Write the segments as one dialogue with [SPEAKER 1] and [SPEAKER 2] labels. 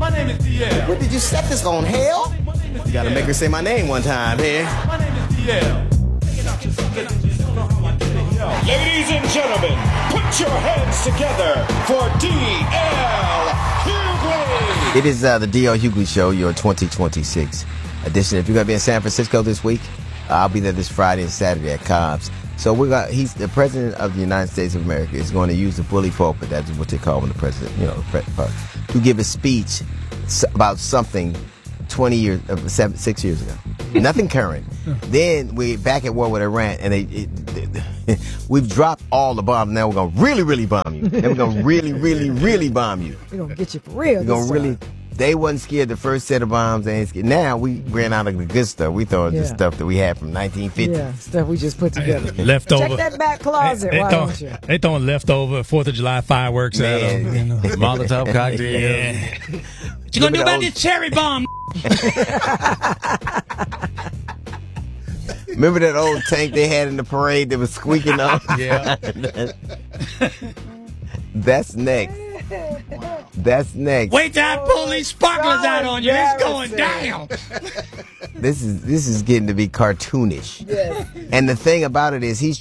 [SPEAKER 1] My name is DL.
[SPEAKER 2] What, did you set this on hell? You gotta make her say my name one time here.
[SPEAKER 1] My name is DL.
[SPEAKER 3] Ladies and gentlemen, put your hands together for D.L. Hughley.
[SPEAKER 2] It is the D.L. Hughley Show, your 2026 edition. If you're going to be in San Francisco this week, I'll be there this Friday and Saturday at Cobb's. So he's the president of the United States of America is going to use the bully pulpit. That's what they call when the president, to give a speech about something 6 years ago. Nothing current. Then we're back at war with Iran, and we've dropped all the bombs. Now we're going to really, really bomb you. Then we're going to really, really, really bomb you.
[SPEAKER 4] We're going to get you for real.
[SPEAKER 2] We're going to really. They wasn't scared the first set of bombs. They ain't scared. Now we ran out of the good stuff. We throwing the stuff that we had from 1950.
[SPEAKER 4] Yeah, stuff we just put together.
[SPEAKER 5] Leftover.
[SPEAKER 4] Check that back closet.
[SPEAKER 5] They throwing leftover 4th of July fireworks out of
[SPEAKER 6] Molotov cocktail.
[SPEAKER 5] Yeah. What you gonna do about this cherry bomb?
[SPEAKER 2] Remember that old tank they had in the parade that was squeaking off?
[SPEAKER 5] Yeah.
[SPEAKER 2] That's next. That's next.
[SPEAKER 5] Wait till I pull these sparklers out on you. It's going down.
[SPEAKER 2] This is getting to be cartoonish.
[SPEAKER 4] Yes.
[SPEAKER 2] And the thing about it is he's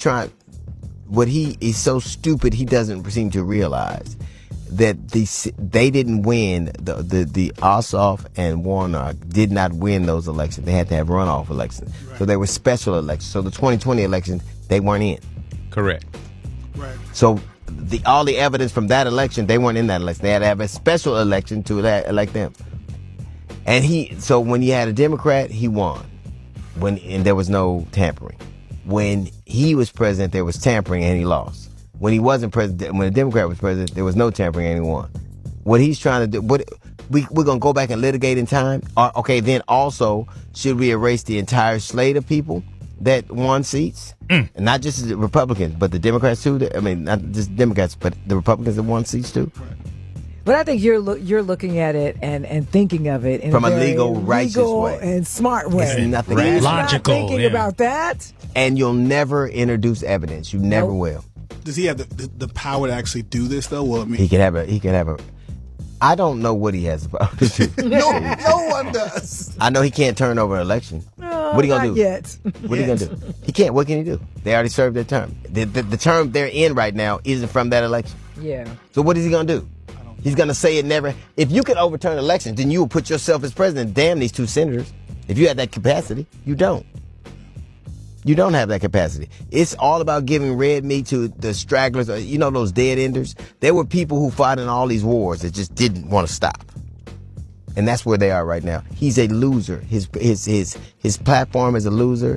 [SPEAKER 2] so stupid he doesn't seem to realize that they didn't win the Ossoff and Warnock did not win those elections. They had to have runoff elections. Right. So they were special elections. So the 2020 elections, they weren't in.
[SPEAKER 5] Correct.
[SPEAKER 1] Right.
[SPEAKER 2] So all the evidence from that election, they weren't in that election. They had to have a special election to elect them. And so when you had a Democrat, he won. And there was no tampering. When he was president, there was tampering and he lost. When he wasn't president, when the Democrat was president, there was no tampering and he won. What he's trying to do, we're going to go back and litigate in time? Okay, then also, should we erase the entire slate of people that won seats? And not just the Republicans, but the Democrats too? I mean, not just Democrats, but the Republicans that won seats too?
[SPEAKER 4] But I think you're looking at it and thinking of it in
[SPEAKER 2] from
[SPEAKER 4] a
[SPEAKER 2] a
[SPEAKER 4] very
[SPEAKER 2] legal, righteous way
[SPEAKER 4] and smart way.
[SPEAKER 2] It's nothing
[SPEAKER 4] He's
[SPEAKER 5] logical.
[SPEAKER 4] Not thinking about that.
[SPEAKER 2] And you'll never introduce evidence. You never will.
[SPEAKER 1] Does he have the power to actually do this though? Well, I mean,
[SPEAKER 2] He could have a. I don't know what he has the power to do.
[SPEAKER 1] no one does.
[SPEAKER 2] I know he can't turn over an election.
[SPEAKER 4] No,
[SPEAKER 2] what are you gonna
[SPEAKER 4] not
[SPEAKER 2] do?
[SPEAKER 4] Yet.
[SPEAKER 2] What are you gonna do? He can't. What can he do? They already served their term. The term they're in right now isn't from that election.
[SPEAKER 4] Yeah.
[SPEAKER 2] So what is he gonna do? He's gonna say it never. If you could overturn elections, then you will put yourself as president. Damn these two senators. If you had that capacity, you don't. You don't have that capacity. It's all about giving red meat to the stragglers. You know those dead enders? There were people who fought in all these wars that just didn't want to stop. And that's where they are right now. He's a loser. His platform is a loser.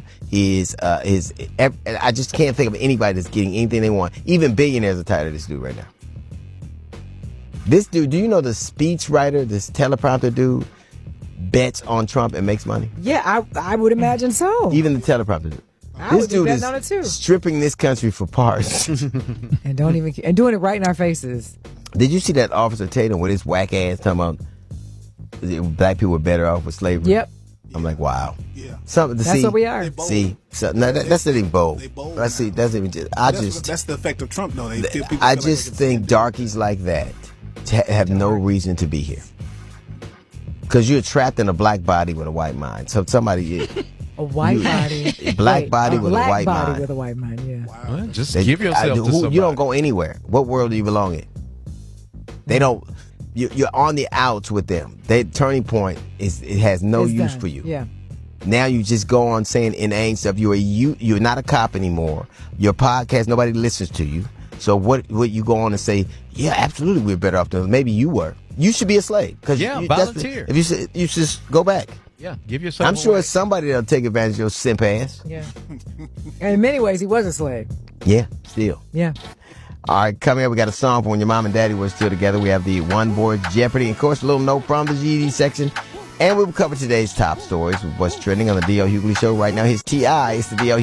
[SPEAKER 2] I just can't think of anybody that's getting anything they want. Even billionaires are tired of this dude right now. This dude, do you know the speech writer, this teleprompter dude, bets on Trump and makes money?
[SPEAKER 4] Yeah, I would imagine so.
[SPEAKER 2] Even the teleprompter dude. This dude is stripping this country for parts.
[SPEAKER 4] and doing it right in our faces.
[SPEAKER 2] Did you see that Officer Tatum with his whack ass talking about black people were better off with slavery?
[SPEAKER 4] Yep.
[SPEAKER 2] I'm like, wow.
[SPEAKER 1] Yeah.
[SPEAKER 4] That's what we are.
[SPEAKER 2] See, that's not even bold. That's even just.
[SPEAKER 1] That's the effect of Trump, though.
[SPEAKER 2] I just think darkies like that have no reason to be here. Because you're trapped in a black body with a white mind. So somebody.
[SPEAKER 4] A white body.
[SPEAKER 2] Black body with a white
[SPEAKER 4] black body
[SPEAKER 2] mind.
[SPEAKER 4] with a white mind, yeah.
[SPEAKER 6] Wow. Well, just give yourself to somebody.
[SPEAKER 2] You don't go anywhere. What world do you belong in? They don't. You're on the outs with them. Their turning point it has no use
[SPEAKER 4] done.
[SPEAKER 2] for you.
[SPEAKER 4] Yeah.
[SPEAKER 2] Now you just go on saying inane stuff. You're not a cop anymore. Your podcast, nobody listens to you. So what you go on and say? Yeah, absolutely, we're better off than maybe you were. You should be a slave.
[SPEAKER 6] Volunteer.
[SPEAKER 2] If you should just go back.
[SPEAKER 6] Yeah, give yourself.
[SPEAKER 2] I'm sure it's somebody that'll take advantage of your simp ass.
[SPEAKER 4] Yeah. And in many ways, he was a slave.
[SPEAKER 2] Yeah, still.
[SPEAKER 4] Yeah.
[SPEAKER 2] All right, coming up, we got a song for when your mom and daddy were still together. We have the One Board Jeopardy. And of course, a little note from the GED section. And we will cover today's top stories with what's trending on the D.L. Hughley Show right now. His T.I. is the D.L.